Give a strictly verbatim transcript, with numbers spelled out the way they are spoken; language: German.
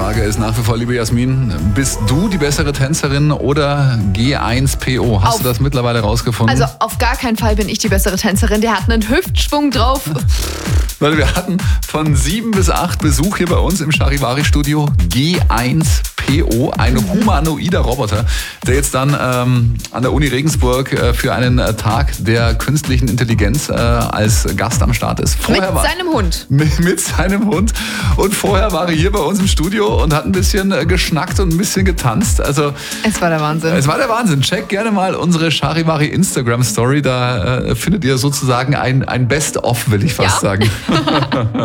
Frage ist nach wie vor, liebe Jasmin, bist du die bessere Tänzerin oder G eins P O? Hast Auf- du das mittlerweile rausgefunden? Also auf gar keinen Fall bin ich die bessere Tänzerin. Der hat einen Hüftschwung drauf. Weil wir hatten von sieben bis acht Besuch hier bei uns im Charivari-Studio. G eins P O, ein humanoider Roboter, der jetzt dann ähm, an der Uni Regensburg äh, für einen äh, Tag der künstlichen Intelligenz äh, als Gast am Start ist. Mit Vorher war, seinem Hund. mit, mit seinem Hund. Und vorher war er hier bei uns im Studio und hat ein bisschen äh, geschnackt und ein bisschen getanzt. Also Es war der Wahnsinn. es war der Wahnsinn. Checkt gerne mal unsere Charivari Instagram Story. Da äh, findet ihr sozusagen ein, ein Best-of, will ich fast Ja. sagen.